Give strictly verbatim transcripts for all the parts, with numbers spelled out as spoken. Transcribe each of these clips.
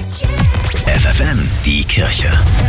F F M, die Kirche.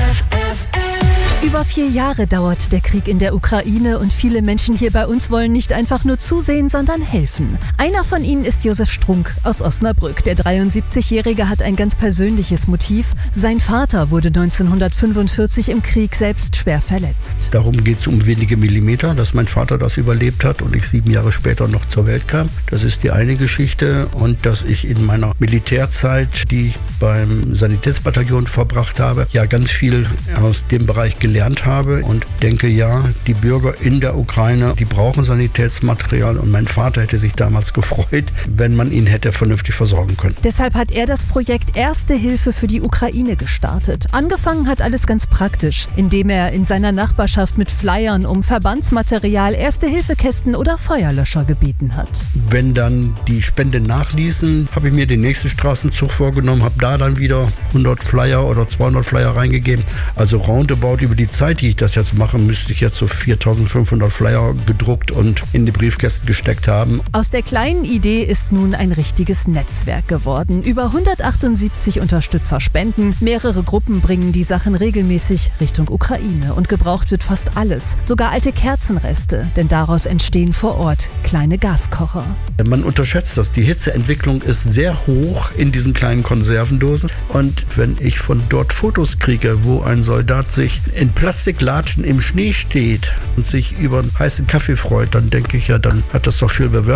Über vier Jahre dauert der Krieg in der Ukraine und viele Menschen hier bei uns wollen nicht einfach nur zusehen, sondern helfen. Einer von ihnen ist Josef Strunk aus Osnabrück. Der dreiundsiebzigjährige hat ein ganz persönliches Motiv. Sein Vater wurde neunzehnhundertfünfundvierzig im Krieg selbst schwer verletzt. Darum geht es um wenige Millimeter, dass mein Vater das überlebt hat und ich sieben Jahre später noch zur Welt kam. Das ist die eine Geschichte, und dass ich in meiner Militärzeit, die ich beim Sanitätsbataillon verbracht habe, ja ganz viel aus dem Bereich gelernt gelernt habe und denke, ja, die Bürger in der Ukraine, die brauchen Sanitätsmaterial, und mein Vater hätte sich damals gefreut, wenn man ihn hätte vernünftig versorgen können. Deshalb hat er das Projekt Erste Hilfe für die Ukraine gestartet. Angefangen hat alles ganz praktisch, indem er in seiner Nachbarschaft mit Flyern um Verbandsmaterial, Erste-Hilfe-Kästen oder Feuerlöscher gebeten hat. Wenn dann die Spenden nachließen, habe ich mir den nächsten Straßenzug vorgenommen, habe da dann wieder hundert Flyer oder zweihundert Flyer reingegeben. Also roundabout über die Zeit, die ich das jetzt mache, müsste ich jetzt so viertausendfünfhundert Flyer gedruckt und in die Briefkästen gesteckt haben. Aus der kleinen Idee ist nun ein richtiges Netzwerk geworden. Über hundertachtundsiebzig Unterstützer spenden. Mehrere Gruppen bringen die Sachen regelmäßig Richtung Ukraine. Und gebraucht wird fast alles. Sogar alte Kerzenreste. Denn daraus entstehen vor Ort kleine Gaskocher. Man unterschätzt das. Die Hitzeentwicklung ist sehr hoch in diesen kleinen Konservendosen. Und wenn ich von dort Fotos kriege, wo ein Soldat sich in Plastiklatschen im Schnee steht und sich über einen heißen Kaffee freut, dann denke ich ja, dann hat das doch viel bewirkt.